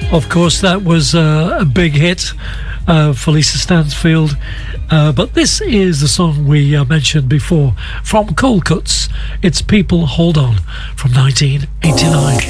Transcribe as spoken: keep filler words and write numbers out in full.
Of course, that was uh, a big hit uh, for Lisa Stansfield. Uh, but this is the song we uh, mentioned before from Cold Cuts. It's People Hold On from nineteen eighty-nine.